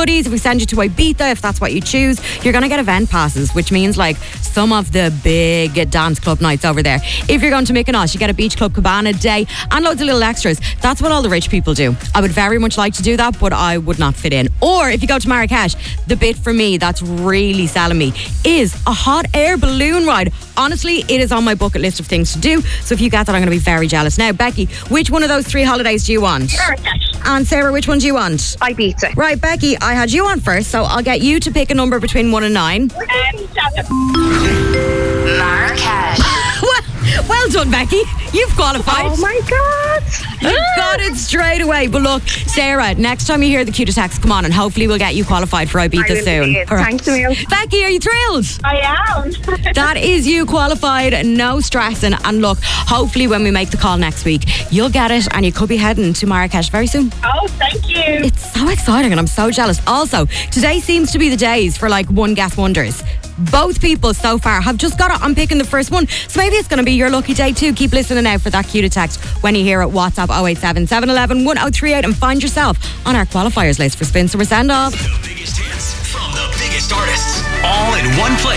goodies. If we send you to Ibiza, if that's what you choose, you're going to get event passes, which means like some of the big dance club nights over there. If you're going to Mykonos, you get a Beach Club Cabana day and loads of little extras. That's what all the rich people do. I would very much like to do that, but I would not fit in. Or if you go to Marrakesh, the bit for me that's really selling me is a hot air balloon ride. Honestly, it is on my bucket list of things to do. So if you get that, I'm going to be very jealous. Now, Becky, which one of those 3 holidays do you want? Marrakesh. And Sarah, which one do you want? Ibiza. Right, Becky, I had you on first, so I'll get you to pick a number between 1 and 9. 7. Marrakesh. Well done, Becky. You've qualified. Oh my God. You got it straight away. But look, Sarah, next time you hear the cue to text, come on, and hopefully we'll get you qualified for Ibiza soon. All right. Thanks, Emil. Becky, are you thrilled? I am. That is you qualified, no stressing. And look, hopefully when we make the call next week, you'll get it and you could be heading to Marrakesh very soon. Oh, thank you. It's so exciting and I'm so jealous. Also, today seems to be the days for like one guess wonders. Both people so far have just got it on picking the first one. So maybe it's going to be your lucky day too. Keep listening out for that cue to text when you hear it. WhatsApp 087 711 1038 and find yourself on our qualifiers list for Spin Summer Send Off. The biggest hits from the biggest artists, all in one place.